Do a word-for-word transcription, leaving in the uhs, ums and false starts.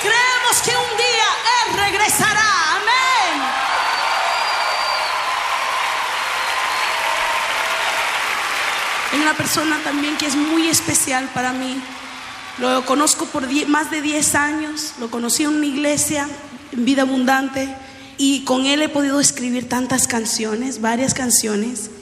creemos que un día Él regresará. Amén. Hay una persona también que es muy especial para mí. Lo conozco por die- más de diez años. Lo conocí en una iglesia, en Vida Abundante, y con él he podido escribir tantas canciones, varias canciones.